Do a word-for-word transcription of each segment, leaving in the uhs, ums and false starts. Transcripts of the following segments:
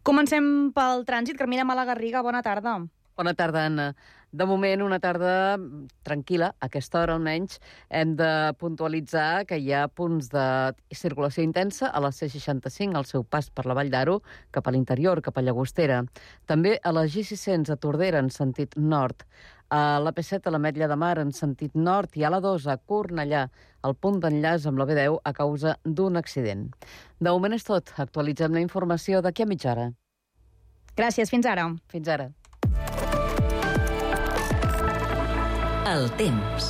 Comencem pel trànsit. Carmina Malagarriga, bona tarda. Bona tarda, Anna. De moment, una tarda tranquil·la. A aquesta hora, almenys, hem de puntualitzar que hi ha punts de circulació intensa a la C seixanta-cinc, al seu pas per la Vall d'Aro, cap a l'interior, cap a Llagostera. També a la G sis-cents a Tordera, en sentit nord. A la P set a l'Ametlla de Mar, en sentit nord. I a la dos a Cornellà, al punt d'enllaç amb la B deu, a causa d'un accident. De moment és tot. Actualitzem la informació d'aquí a mitja hora. Gràcies, fins ara. Fins ara. El temps.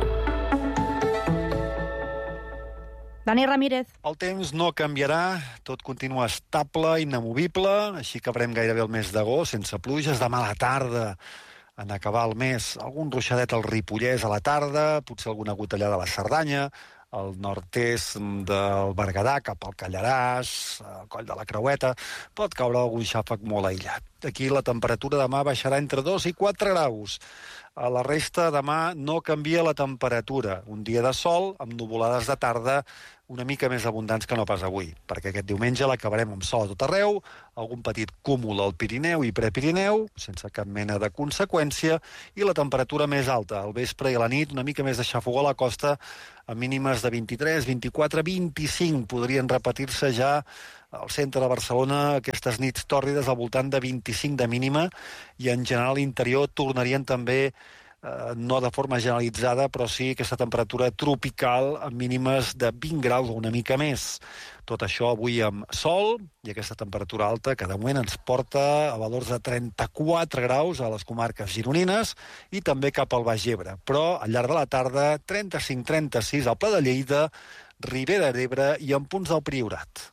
Dani Ramírez. El temps no canviarà, tot continua estable, inamovible, així que acabarem gairebé el mes d'agost, sense pluges. Demà a la tarda, en acabar el mes, algun ruixadet al Ripollès a la tarda, potser alguna gotellada a la Cerdanya, al nord-est del Berguedà, cap al Callaràs, al Coll de la Creueta, pot caure algun xàfec molt aïllat. Aquí la temperatura demà baixarà entre dos i quatre graus. A la resta, demà no canvia la temperatura. Un dia de sol, amb nuvolades de tarda, una mica més abundants que no pas avui, perquè aquest diumenge l'acabarem amb sol a tot arreu, algun petit cúmul al Pirineu i Prepirineu, sense cap mena de conseqüència, i la temperatura més alta, al vespre i a la nit, una mica més de xafogó a la costa, a mínimes de vint-i-tres, vint-i-quatre, vint-i-cinc. Podrien repetir-se ja al centre de Barcelona aquestes nits tòrrides al voltant de vint-i-cinc de mínima, i en general a l'interior tornarien també, eh, no de forma generalitzada, però sí aquesta temperatura tropical amb mínimes de vint graus o una mica més. Tot això avui amb sol i aquesta temperatura alta que de moment ens porta a valors de trenta-quatre graus a les comarques gironines i també cap al Baix Ebre. Però al llarg de la tarda trenta-cinc trenta-sis al Pla de Lleida, Ribera d'Ebre i en punts del Priorat.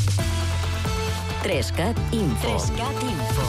Trescat Info. Trescat Info.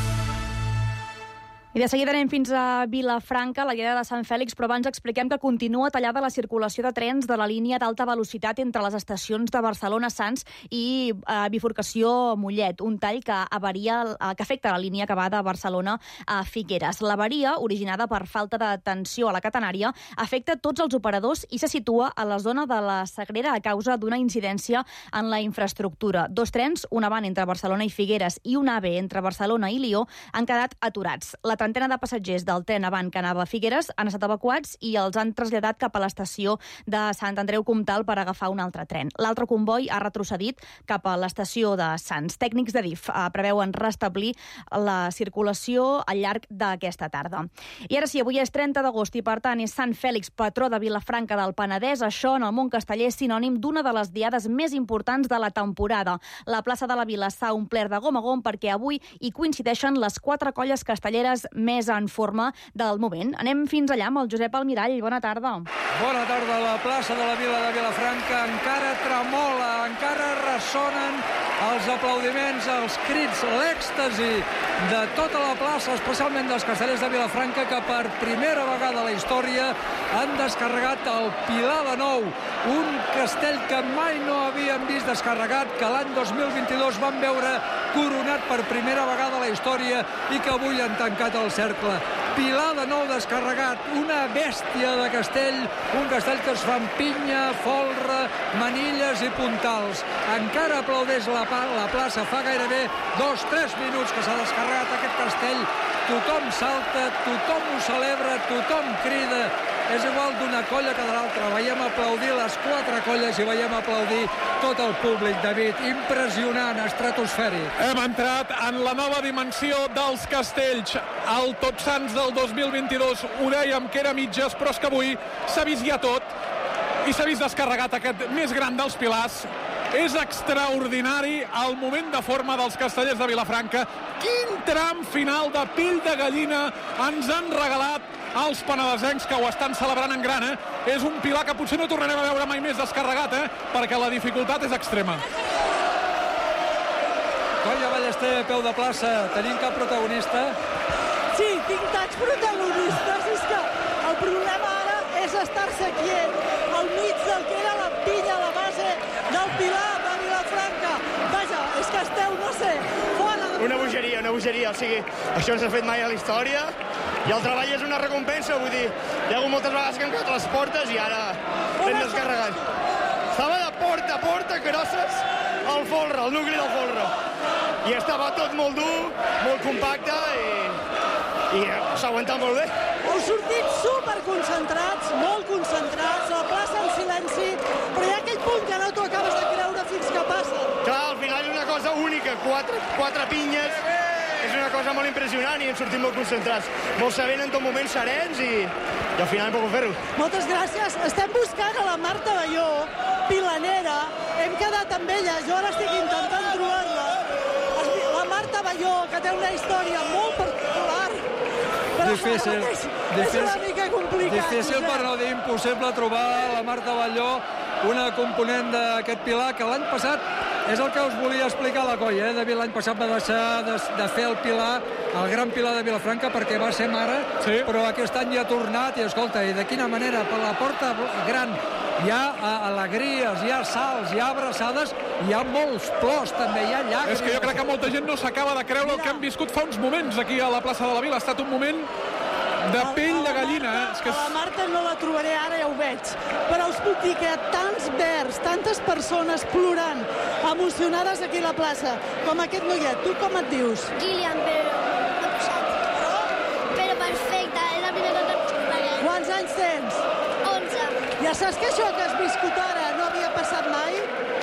I de seguida anem fins a Vilafranca, la Lleida de Sant Fèlix, però abans expliquem que continua tallada la circulació de trens de la línia d'alta velocitat entre les estacions de Barcelona-Sants i eh, bifurcació Mollet, un tall que avaria, eh, que afecta la línia que va de Barcelona a Figueres. L'avaria, originada per falta de tensió a la catenària, afecta tots els operadors i se situa a la zona de la Sagrera a causa d'una incidència en la infraestructura. Dos trens, un avant entre Barcelona i Figueres i un AVE entre Barcelona i Lió, han quedat aturats. La trentena de passatgers del tren avant que anava a Figueres han estat evacuats i els han traslladat cap a l'estació de Sant Andreu Comtal per agafar un altre tren. L'altre comboi ha retrocedit cap a l'estació de Sants. Tècnics de D I F eh, preveuen restablir la circulació al llarg d'aquesta tarda. I ara sí, avui és trenta d'agost i per tant és Sant Fèlix, patró de Vilafranca del Penedès. Això en el món casteller és sinònim d'una de les diades més importants de la temporada. La plaça de la Vila s'ha omplert de gom a gom perquè avui hi coincideixen les quatre colles castelleres més en forma del moment. Anem fins allà amb el Josep Almirall. Bona tarda. Bona tarda. La plaça de la Vila de Vilafranca encara tremola, encara ressonen els aplaudiments, els crits, l'èxtasi de tota la plaça, especialment dels castellers de Vilafranca, que per primera vegada a la història han descarregat el Pilar de Nou, un castell que mai no havien vist descarregat, que l'any dos mil vint-i-dos van veure coronat per primera vegada a la història i que avui han tancat el cercle. Pilar de Nou descarregat, una bèstia de castell, un castell que es fa amb pinya, folre, manilles i puntals. Encara aplaudeix la, la plaça, fa gairebé dos, tres minuts que s'ha descarregat aquest castell. Tothom salta, tothom ho celebra, tothom crida. És igual d'una colla que de l'altra. Veiem aplaudir les quatre colles i veiem aplaudir tot el públic, David. Impressionant, estratosfèric. Hem entrat en la nova dimensió dels castells. El Tots Sants del dos mil vint-i-dos ho dèiem que era mitges, però és que avui s'ha vist ja tot i s'ha vist descarregat aquest més gran dels pilars. És extraordinari el moment de forma dels castellers de Vilafranca. Quin tram final de pell de gallina ens han regalat els penedesencs, que ho estan celebrant en gran, eh? És un pilar que potser no tornarem a veure mai més descarregat, eh? Perquè la dificultat és extrema. Colla Ballester, a peu de plaça, tenim cap protagonista? Sí, tinc tants protagonistes. És que el problema ara és estar-se quiet al mig del que era la pinya, la base del Pilar de Vilafranca. Vaja, és que esteu, no sé, fora de... Una bogeria, una bogeria. O sigui, això no s'ha fet mai a la història i el treball és una recompensa, vull dir, hi ha hagut moltes vegades que han quedat les portes i ara l'hem descarregat. Estava de porta a porta, crosses, el folre, el nucli del folre. I estava tot molt dur, molt compacte i, i s'ha aguantat molt bé. Heu sortit superconcentrats, molt concentrats, la plaça en silenci, però hi ha aquell punt que no t'ho acabes de creure fins que passa. Clar, al final és una cosa única, quatre, quatre pinyes, és una cosa molt impressionant i hem sortit molt concentrats, molt sabent en tot moment serens i, i al final hem pogut fer-ho. Moltes gràcies. Estem buscant a la Marta Balló, pilanera, hem quedat amb ella, jo ara estic intentant trobar-la. La Marta Balló, que té una història molt particular, però difícil, és, difícil, és una mica complicat. Difícil, per no dir impossible, trobar la Marta Balló, una component d'aquest pilar que l'any passat és el que us volia explicar la colla, eh? David, l'any passat va deixar de, de fer el pilar, el gran pilar de Vilafranca, perquè va ser mare, sí. Però aquest any ja ha tornat i, escolta, i de quina manera, per la porta gran, hi ha alegries, hi ha salts, hi ha abraçades, hi ha molts plors també, hi ha llàgrimes. És que jo crec que molta gent no s'acaba de creure el que hem viscut fa uns moments aquí a la plaça de la Vila. Ha estat un moment de pell de gallina. A, eh? És que... a la Marta no la trobaré ara, ja ho veig. Però us puc dir que hi ha tants verds, tantes persones plorant, emocionades aquí a la plaça, com aquest noiet. Tu com et dius? Kilian, però m'ha posat. Però? Però perfecte, és la primera vegada. Quants anys tens? onze. Ja saps que això que has viscut ara no havia passat mai?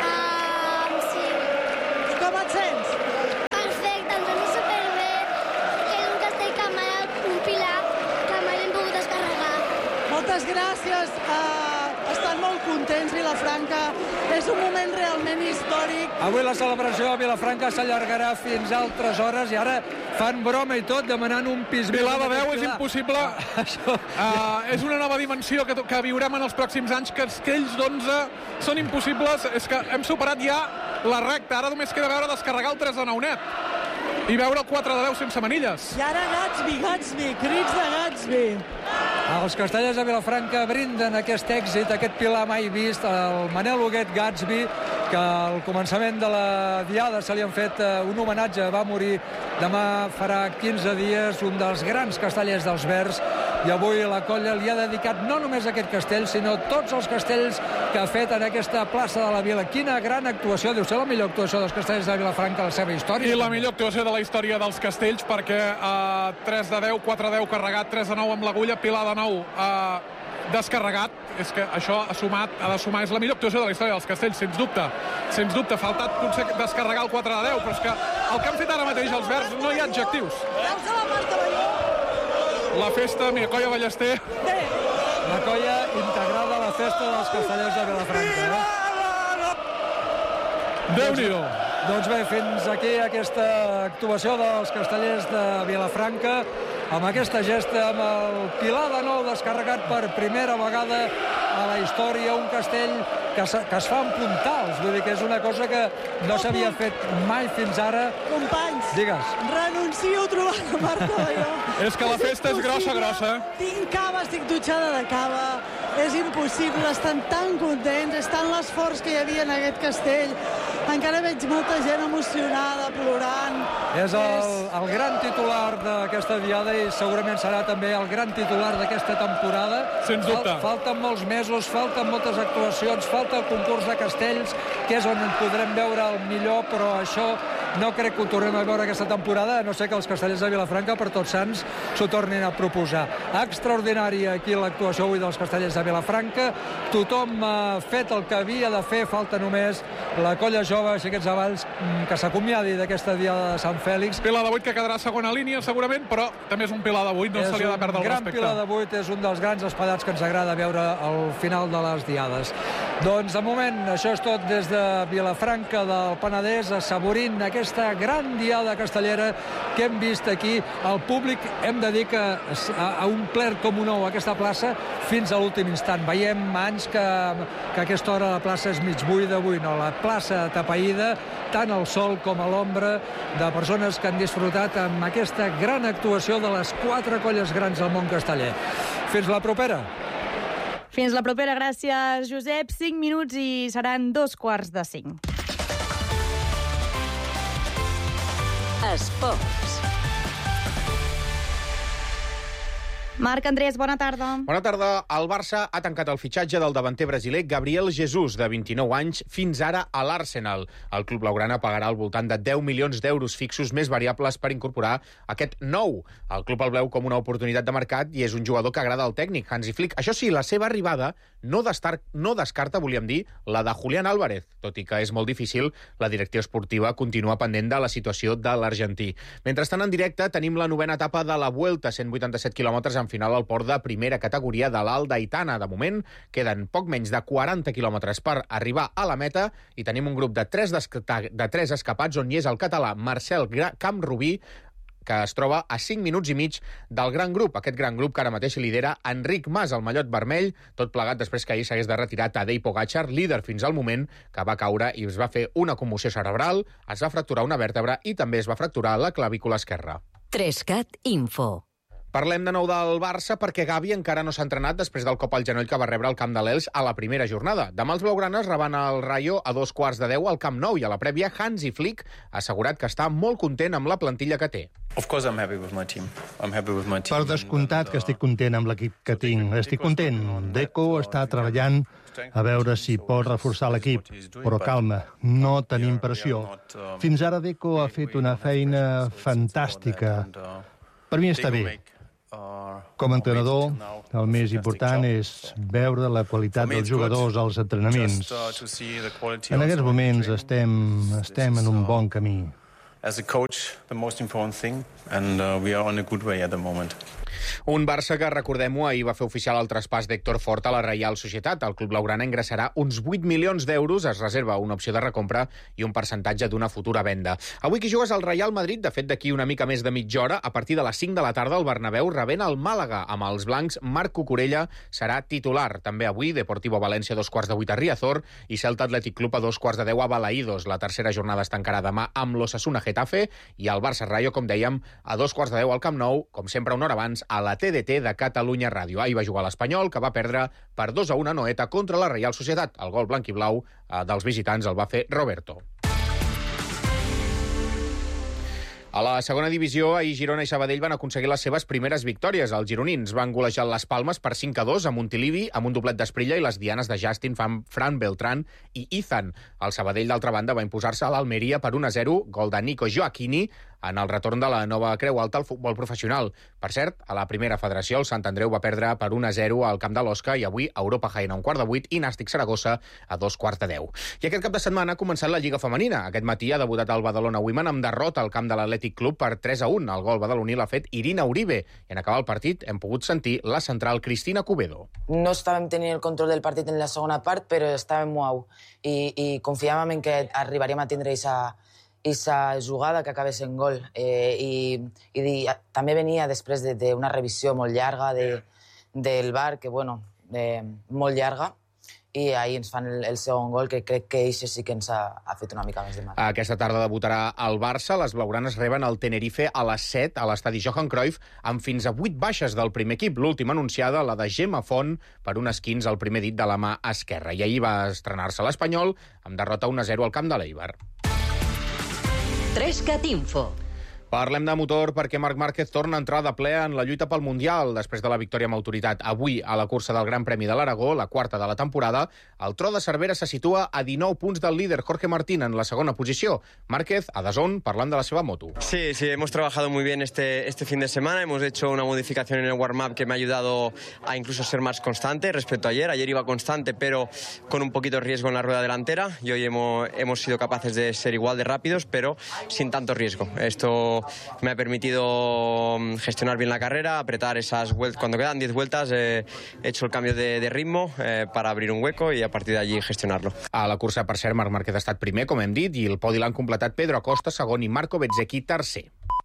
Um, sí. I com et sents? Perfecte, em sento superbé, que és un castell que mai un pilar que mai hem pogut descarregar. Moltes gràcies. Uh, estan molt contents, Vilafranca. És un moment realment històric. Avui la celebració a Vilafranca s'allargarà fins a altres hores i ara fan broma i tot demanant un pis. Pilar de deu és impossible. Ah, això... uh, és una nova dimensió que, que viurem en els pròxims anys. Castells d'onze són impossibles. És que hem superat ja la recta. Ara només queda veure descarregar el tres de nou net i veure el quatre de deu sense manilles. I ara Gatsby, Gatsby, crits de Gatsby. Els castellers de Vilafranca brinden aquest èxit, aquest pilar mai vist, el Manel Huguet Gatsby, que al començament de la diada se li han fet un homenatge, va morir demà farà quinze dies, un dels grans castellers dels Verds, i avui la colla li ha dedicat no només aquest castell, sinó tots els castells que ha fet en aquesta plaça de la Vila. Quina gran actuació, deu ser la millor actuació dels castellers de Vilafranca a la seva història. I la millor actuació de la història dels castells, perquè uh, tres de deu, quatre de deu carregat, tres de nou amb l'agulla, pilar de nou uh, descarregat. És que això ha sumat, ha de sumar, és la millor actuació de la història dels castells, sens dubte. Sens dubte, ha faltat potser descarregar el quatre de deu, però és que el que han fet ara mateix els Verds no hi ha adjectius. Veus a la Marta Balló? La festa, mira, colla Ballester. Bé. La colla integrada a la festa dels castellers de Vilafranca. Eh? Déu-n'hi-do. Doncs bé, fins aquí aquesta actuació dels castellers de Vilafranca, amb aquesta gesta, amb el pilar de nou descarregat per primera vegada a la història, un castell que, que es fa amb puntals, vull dir que és una cosa que no s'havia fet mai fins ara. Companys, digues. Renuncio a trobar la Marta Balló. És que la festa és grossa, grossa. Tinc cava, estic dutxada de cava, és impossible, estan tan contents, és tant l'esforç que hi havia en aquest castell. Encara veig molta gent emocionada, plorant. És el, el gran titular d'aquesta diada i segurament serà també el gran titular d'aquesta temporada. Sens dubte. Fal, falten molts mesos, falten moltes actuacions, falta el concurs de castells, que és on podrem veure el millor, però això no crec que ho tornem a veure aquesta temporada, a no ser que els castellers de Vilafranca, per Tots Sants, s'ho tornin a proposar. Extraordinària aquí l'actuació avui dels castellers de Vilafranca. Tothom ha fet el que havia de fer, falta només la colla jove, xiquets avall, que s'acomiadi d'aquesta diada de Sant Fèlix. Pilar de vuit que quedarà segona línia, segurament, però també és un pilar de vuit, no se li ha de perdre el respecte. És un gran pilar de vuit, és un dels grans espadats que ens agrada veure al final de les diades. Doncs, de moment, això és tot des de Vilafranca del Penedès, assaborint aquesta gran diada castellera que hem vist aquí. El públic, hem de dir que ha omplert com un ou aquesta plaça fins a l'últim instant. Veiem anys que, que a aquesta hora la plaça és mig buida, avui no, la plaça tapaïda, tant al sol com a l'ombra, de persones que han disfrutat amb aquesta gran actuació de les quatre colles grans del món casteller. Fins la propera. Fins la propera, gràcies, Josep. Cinc minuts i seran dos quarts de cinc. Esports. Marc Andrés, bona tarda. Bona tarda. El Barça ha tancat el fitxatge del davanter brasiler Gabriel Jesus, de vint-i-nou anys, fins ara a l'Arsenal. El club blaugrana pagarà al voltant de deu milions d'euros fixos més variables per incorporar aquest nou. El club el veu com una oportunitat de mercat i és un jugador que agrada al tècnic, Hansi Flick. Això sí, la seva arribada no, destar, no descarta, volíem dir, la de Julián Álvarez. Tot i que és molt difícil, la direcció esportiva continua pendent de la situació de l'argentí. Mentrestant, en directe, tenim la novena etapa de la Vuelta, cent vuitanta-set quilòmetres en final al port de primera categoria de l'Alt d'Aitana. De moment, queden poc menys de quaranta quilòmetres per arribar a la meta i tenim un grup de tres, de tres escapats on hi és el català Marcel Camprubí, que es troba a cinc minuts i mig del gran grup. Aquest gran grup que ara mateix lidera Enric Mas, el mallot vermell, tot plegat després que ahir s'hagués de retirar Tadej Pogačar, líder fins al moment, que va caure i es va fer una commoció cerebral, es va fracturar una vèrtebra i també es va fracturar la clavícula esquerra. Trescat Info. Parlem de nou del Barça perquè Gavi encara no s'ha entrenat després del cop al genoll que va rebre al camp de l'Elx a la primera jornada. Demà els blaugranes rebran el Rayo a dos quarts de deu al Camp Nou i a la prèvia Hansi Flick ha assegurat que està molt content amb la plantilla que té. Per descomptat que estic content amb l'equip que tinc. Estic content. Deco està treballant a veure si pot reforçar l'equip. Però calma, no tenim pressió. Fins ara Deco ha fet una feina fantàstica. Per mi està bé. Com a entrenador, el més important és veure la qualitat dels jugadors als entrenaments. En aquests moments estem, estem en un bon camí. As a coach, the most important thing, and uh, we are on a good way at the moment. Un Barça que, recordem-ho, ahir va fer oficial el traspàs d'Héctor Fort a la Reial Societat. El club blaugrana ingressarà uns vuit milions d'euros, es reserva una opció de recompra i un percentatge d'una futura venda. Avui qui jugues al Real Madrid, de fet d'aquí una mica més de mitja hora, a partir de les cinc de la tarda al Bernabéu, rebent el Màlaga. Amb els blancs, Marc Cucurella serà titular. També avui, Deportivo València a dos quarts de vuit a Riazor i Celta Atlètic Club a dos quarts de deu a Balaïdos. La tercera jornada es tancarà demà amb l'Osasuna Getafe i el Barça Rayo, com dèiem, a dos quarts de deu al Camp Nou, com sempre una hora abans, a la T D T de Catalunya Ràdio. Ahir va jugar l'Espanyol, que va perdre per dos a un a Noeta contra la Reial Societat. El gol blanc i blau eh, dels visitants el va fer Roberto. A la segona divisió, ahir Girona i Sabadell van aconseguir les seves primeres victòries. Els gironins van golejar les Palmes per cinc a dos a Montilivi, amb un doblet d'Esprilla i les dianes de Justin, Fran Beltrán i Ethan. El Sabadell, d'altra banda, va imposar-se a l'Almeria per un a zero, gol de Nico Joaquini, en el retorn de la nova Creu Alta al futbol professional. Per cert, a la primera federació, el Sant Andreu va perdre per un a zero al camp de l'Osca i avui Europa Jaén a un quart de vuit i Nàstic Saragossa a dos quarts de deu. I aquest cap de setmana ha començat la Lliga Femenina. Aquest matí ha debutat el Badalona Women amb derrota al camp de l'Atlètic Club per tres a un. El gol badaloní l'ha fet Irina Uribe. I en acabar el partit hem pogut sentir la central Cristina Cubedo. No estàvem tenint el control del partit en la segona part, però estàvem molt i, i confiàvem en que arribaríem a tindre aquesta aquesta jugada que acaba sent gol. Eh, i, i també venia després d'una revisió molt llarga de, del V A R, que, bueno, eh, molt llarga, i ahir ens fan el, el segon gol, que crec que això sí que ens ha, ha fet una mica més de mal. Aquesta tarda debutarà el Barça. Les blaugranes reben el Tenerife a les set a l'estadi Johan Cruyff, amb fins a vuit baixes del primer equip. L'última anunciada, la de Gemma Font, per un esquins al primer dit de la mà esquerra. I ahir va estrenar-se l'Espanyol amb derrota un a zero al camp de l'Eibar. Trescat Info. Parlem de motor perquè Marc Márquez torna a entrar de ple en la lluita pel Mundial. Després de la victòria amb autoritat avui a la cursa del Gran Premi de l'Aragó, la quarta de la temporada, el tro de Cervera se situa a dinou punts del líder Jorge Martín en la segona posició. Márquez, a DAZN, parlant de la seva moto. Sí, sí, hemos trabajado muy bien este, este fin de semana. Hemos hecho una modificación en el warm-up que me ha ayudado a incluso ser más constante respecto a ayer. Ayer iba constante, pero con un poquito de riesgo en la rueda delantera. Y hoy hemos, hemos sido capaces de ser igual de rápidos, pero sin tanto riesgo. Esto me ha permitido gestionar bien la carrera, apretar esas vueltas. Cuando quedan diez vueltas eh, he hecho el cambio de, de ritmo eh, para abrir un hueco i a partir d'allí gestionar-lo. A la cursa, per cert, Marc Márquez ha estat primer, com hem dit, i el podi l'han completat Pedro Acosta, segon, i Marco Bezzecchi, tercer.